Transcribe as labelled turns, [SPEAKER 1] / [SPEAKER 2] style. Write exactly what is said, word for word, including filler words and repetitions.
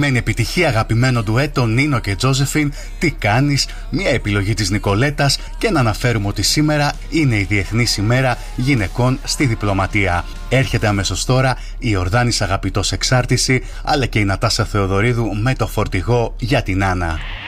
[SPEAKER 1] Αγαπημένη επιτυχία, αγαπημένο ντουέτο Νίνο και Τζόζεφιν, Τι κάνεις, μια επιλογή της Νικολέτας και να αναφέρουμε ότι σήμερα είναι η Διεθνής ημέρα γυναικών στη διπλωματία. Έρχεται αμέσως τώρα η Ιορδάνης Αγαπητός Εξάρτηση, αλλά και η Νατάσα Θεοδωρίδου με το φορτηγό για την Άννα.